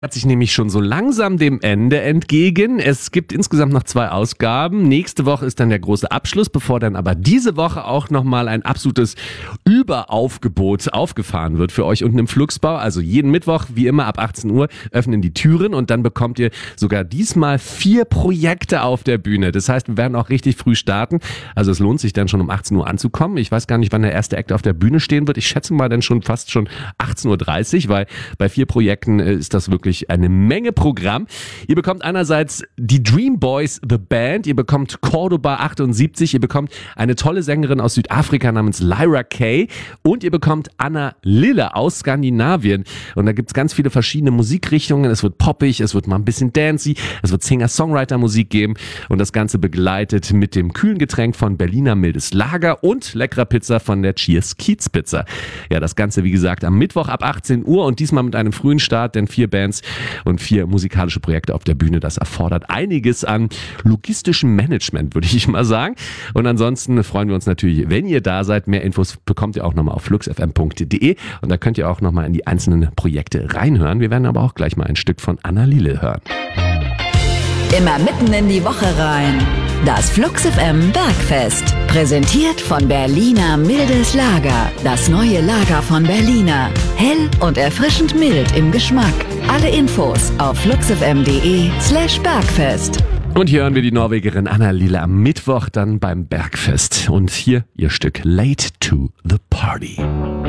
Hat sich nämlich schon so langsam dem Ende entgegen. Es gibt insgesamt noch 2 Ausgaben. Nächste Woche ist dann der große Abschluss, bevor dann aber diese Woche auch nochmal ein absolutes Überaufgebot aufgefahren wird für euch unten im Flugsbau. Also jeden Mittwoch, wie immer ab 18 Uhr, öffnen die Türen und dann bekommt ihr sogar diesmal 4 Projekte auf der Bühne. Das heißt, wir werden auch richtig früh starten. Also es lohnt sich dann schon um 18 Uhr anzukommen. Ich weiß gar nicht, wann der erste Act auf der Bühne stehen wird. Ich schätze mal dann schon fast schon 18.30 Uhr, weil bei 4 Projekten ist das wirklich eine Menge Programm. Ihr bekommt einerseits die Dream Boys The Band, ihr bekommt Cordoba 78, ihr bekommt eine tolle Sängerin aus Südafrika namens Lyra Kay und ihr bekommt Anna Lille aus Skandinavien. Und da gibt's ganz viele verschiedene Musikrichtungen. Es wird poppig, es wird mal ein bisschen dancey, es wird Singer-Songwriter-Musik geben und das Ganze begleitet mit dem kühlen Getränk von Berliner Mildes Lager und leckerer Pizza von der Cheers Kiez Pizza. Ja, das Ganze wie gesagt am Mittwoch ab 18 Uhr und diesmal mit einem frühen Start, denn 4 Bands und 4 musikalische Projekte auf der Bühne. Das erfordert einiges an logistischem Management, würde ich mal sagen. Und ansonsten freuen wir uns natürlich, wenn ihr da seid. Mehr Infos bekommt ihr auch nochmal auf fluxfm.de und da könnt ihr auch nochmal in die einzelnen Projekte reinhören. Wir werden aber auch gleich mal ein Stück von Anna Lille hören. Immer mitten in die Woche rein. Das Flux FM Bergfest. Präsentiert von Berliner Mildes Lager. Das neue Lager von Berliner. Hell und erfrischend mild im Geschmack. Alle Infos auf fluxfm.de/Bergfest. Und hier hören wir die Norwegerin Anna Lille am Mittwoch dann beim Bergfest. Und hier ihr Stück Late to the Party.